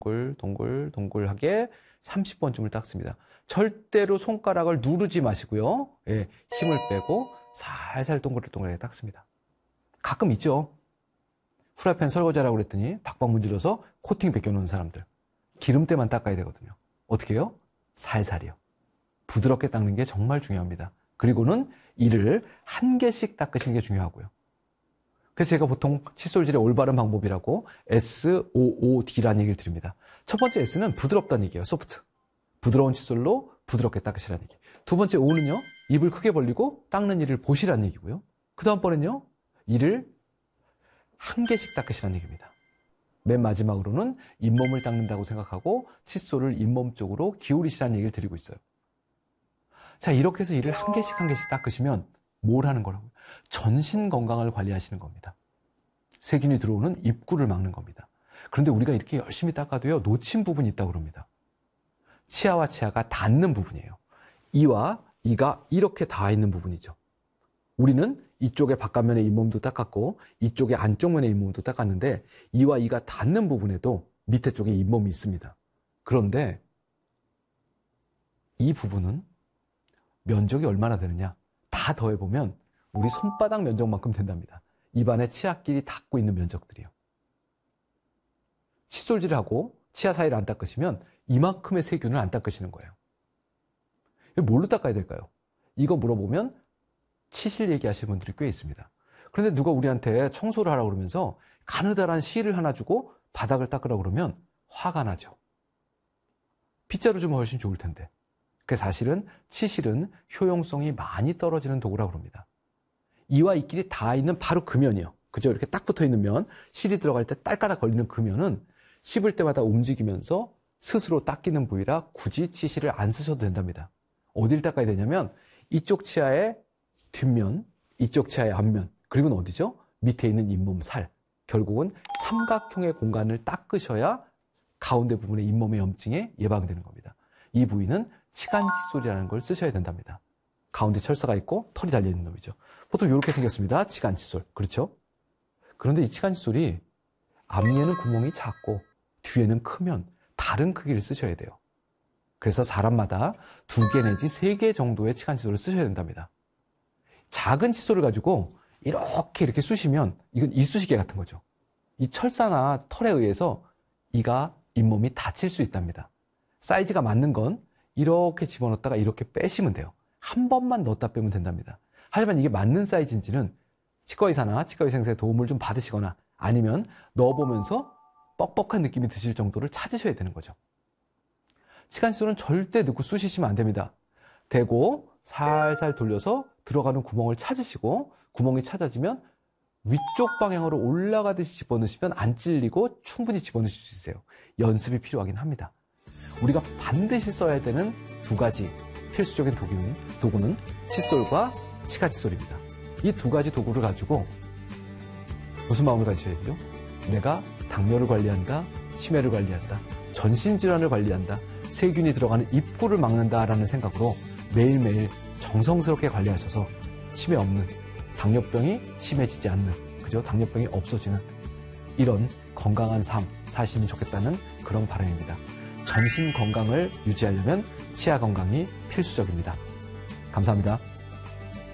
동글동글하게 30번쯤을 닦습니다. 절대로 손가락을 누르지 마시고요. 예, 힘을 빼고 살살 동글동글하게 닦습니다. 가끔 있죠. 프라이팬 설거지하라고 그랬더니 박박 문질러서 코팅 벗겨놓은 사람들. 기름때만 닦아야 되거든요. 어떻게 해요? 살살이요. 부드럽게 닦는 게 정말 중요합니다. 그리고는 이를 한 개씩 닦으시는 게 중요하고요. 그래서 제가 보통 칫솔질의 올바른 방법이라고 SOOD라는 얘기를 드립니다. 첫 번째 S는 부드럽다는 얘기예요. 소프트. 부드러운 칫솔로 부드럽게 닦으시라는 얘기. 두 번째 O는요. 입을 크게 벌리고 닦는 일을 보시라는 얘기고요. 그 다음번엔요. 이를 한 개씩 닦으시라는 얘기입니다. 맨 마지막으로는 잇몸을 닦는다고 생각하고 칫솔을 잇몸 쪽으로 기울이시라는 얘기를 드리고 있어요. 자, 이렇게 해서 이를 한 개씩 닦으시면 뭘 하는 거라고요? 전신 건강을 관리하시는 겁니다. 세균이 들어오는 입구를 막는 겁니다. 그런데 우리가 이렇게 열심히 닦아도요, 놓친 부분이 있다고 그럽니다. 치아와 치아가 닿는 부분이에요. 이와 이가 이렇게 닿아 있는 부분이죠. 우리는 이쪽에 바깥면의 잇몸도 닦았고 이쪽에 안쪽 면의 잇몸도 닦았는데 이와 이가 닿는 부분에도 밑에 쪽에 잇몸이 있습니다. 그런데 이 부분은 면적이 얼마나 되느냐? 다 더해보면 우리 손바닥 면적만큼 된답니다. 입안에 치아끼리 닿고 있는 면적들이요. 칫솔질을 하고 치아 사이를 안 닦으시면 이만큼의 세균을 안 닦으시는 거예요. 뭘로 닦아야 될까요? 이거 물어보면 치실 얘기하시는 분들이 꽤 있습니다. 그런데 누가 우리한테 청소를 하라고 그러면서 가느다란 실을 하나 주고 바닥을 닦으라고 그러면 화가 나죠. 빗자루 주면 훨씬 좋을 텐데. 그래서 사실은 치실은 효용성이 많이 떨어지는 도구라고 합니다. 이와 이끼리 닿아 있는 바로 그 면이요. 그죠? 이렇게 딱 붙어 있는 면, 실이 들어갈 때 딸까닥 걸리는 그 면은 씹을 때마다 움직이면서 스스로 닦이는 부위라 굳이 치실을 안 쓰셔도 된답니다. 어딜 닦아야 되냐면 이쪽 치아의 뒷면, 이쪽 치아의 앞면, 그리고는 어디죠? 밑에 있는 잇몸 살. 결국은 삼각형의 공간을 닦으셔야 가운데 부분의 잇몸의 염증에 예방되는 겁니다. 이 부위는 치간 칫솔이라는 걸 쓰셔야 된답니다. 가운데 철사가 있고 털이 달려있는 놈이죠. 보통 이렇게 생겼습니다. 치간 칫솔. 그렇죠? 그런데 이 치간 칫솔이 앞니에는 구멍이 작고 뒤에는 크면 다른 크기를 쓰셔야 돼요. 그래서 사람마다 2개 내지 3개 정도의 치간 칫솔을 쓰셔야 된답니다. 작은 칫솔을 가지고 이렇게 쑤시면 이건 이쑤시개 같은 거죠. 이 철사나 털에 의해서 이가 잇몸이 다칠 수 있답니다. 사이즈가 맞는 건 이렇게 집어넣었다가 이렇게 빼시면 돼요. 한 번만 넣었다 빼면 된답니다. 하지만 이게 맞는 사이즈인지는 치과의사나 치과위생사의 도움을 좀 받으시거나 아니면 넣어보면서 뻑뻑한 느낌이 드실 정도를 찾으셔야 되는 거죠. 치간 칫솔은 절대 넣고 쑤시시면 안 됩니다. 대고 살살 돌려서 들어가는 구멍을 찾으시고 구멍이 찾아지면 위쪽 방향으로 올라가듯이 집어넣으시면 안 찔리고 충분히 집어넣으실 수 있어요. 연습이 필요하긴 합니다. 우리가 반드시 써야 되는 2가지 필수적인 도구는 칫솔과 치간 칫솔입니다. 이 2가지 도구를 가지고 무슨 마음을 가지셔야죠? 내가 당뇨를 관리한다, 치매를 관리한다, 전신질환을 관리한다, 세균이 들어가는 입구를 막는다라는 생각으로 매일매일 정성스럽게 관리하셔서 치매 없는, 당뇨병이 심해지지 않는, 그죠? 당뇨병이 없어지는 이런 건강한 삶 사시면 좋겠다는 그런 바람입니다. 전신 건강을 유지하려면 치아 건강이 필수적입니다. 감사합니다.